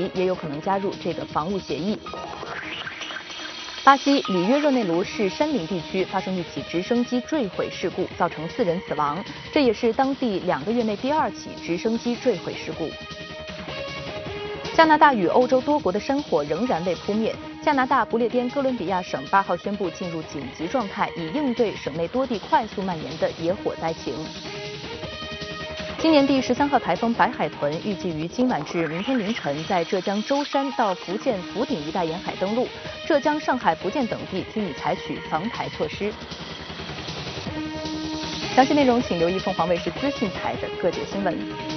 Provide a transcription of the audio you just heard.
奇也有可能加入这个防务协议。巴西里约热内卢市山林地区发生一起直升机坠毁事故，造成4人死亡，这也是当地2个月内第2起直升机坠毁事故。加拿大与欧洲多国的山火仍然未扑灭。加拿大不列颠哥伦比亚省8号宣布进入紧急状态，以应对省内多地快速蔓延的野火灾情。今年第13号台风白海豚预计于今晚至明天凌晨在浙江舟山到福建福鼎一带沿海登陆，浙江、上海、福建等地均已采取防台措施。详细内容请留意凤凰卫视资讯台的各界新闻。